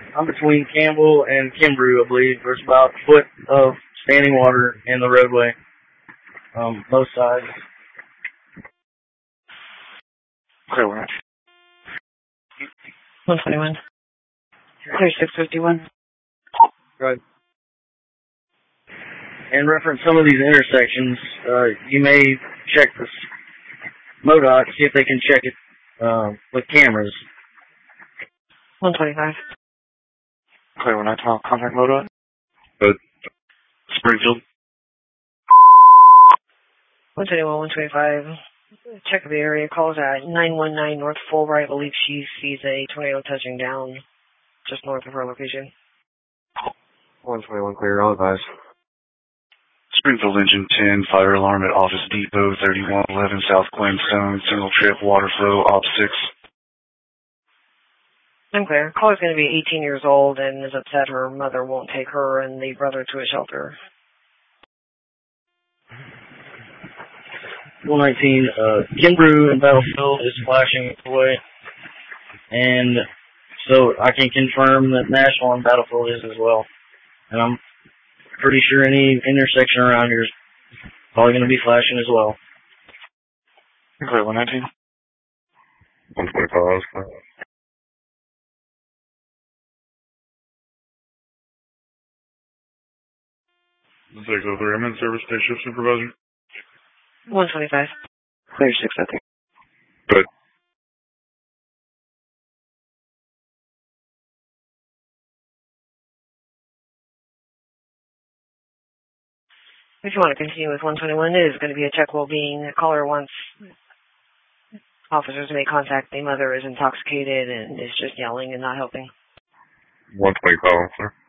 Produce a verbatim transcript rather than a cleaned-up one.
I'm between Campbell and Kimbrew, I believe. There's about a foot of standing water in the roadway, um, both sides. Okay, we're not. one twenty-one. Clear six fifty-one. Right. In reference to some of these intersections, uh, you may check this MoDOT, see if they can check it uh, with cameras. one twenty-five. Okay, we're not talking contact MoDOT. But Springfield. one twenty-one, one twenty-five. Check the area. Calls at nine one nine North Fulbright. I believe she sees a tornado touching down just north of her location. one twenty-one clear, all advised. Springfield Engine ten, fire alarm at Office Depot, thirty-one eleven South Glenstone, single trip, water flow, op six. I'm clear. Caller's going to be eighteen years old and is upset her mother won't take her and the brother to a shelter. one nineteen, uh, Kimbrew and Battlefield is flashing away. And so I can confirm that Nashville and Battlefield is as well. And I'm pretty sure any intersection around here is probably going to be flashing as well. Okay, one nineteen. one twenty-five. six oh three, I'm in service, day shift supervisor. one twenty-five. Clear six oh three. Good. If you want to continue with one twenty-one, it is going to be a check well-being. The caller wants officers to make contact. The mother is intoxicated and is just yelling and not helping. one twenty-five, sir.